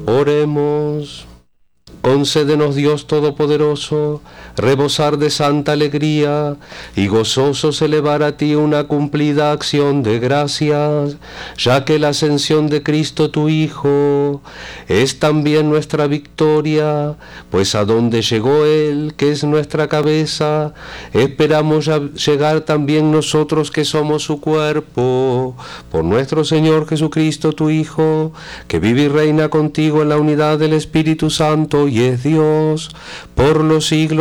Oremos. Concédenos, Dios Todopoderoso, rebosar de santa alegría y gozosos elevar a ti una cumplida acción de gracias, ya que la ascensión de Cristo tu Hijo es también nuestra victoria, pues a donde llegó Él, que es nuestra cabeza, esperamos llegar también nosotros que somos su cuerpo, por nuestro Señor Jesucristo tu Hijo, que vive y reina contigo en la unidad del Espíritu Santo y es Dios por los siglos